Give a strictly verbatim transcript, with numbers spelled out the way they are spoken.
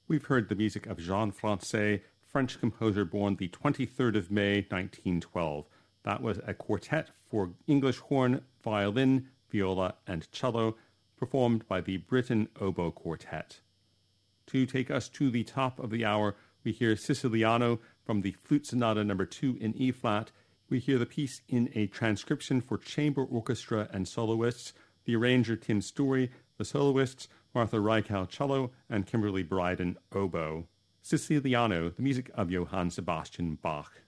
We've heard the music of Jean Francais, French composer born the twenty-third of May, nineteen twelve. That was a quartet for English horn, violin, viola, and cello, performed by the Britain Oboe Quartet. To take us to the top of the hour, we hear Siciliano from the Flute Sonata number two in E-flat. We hear the piece in a transcription for chamber orchestra and soloists, the arranger Tim Story, the soloists Martha Reichow cello, and Kimberly Bryden oboe. Siciliano, the music of Johann Sebastian Bach.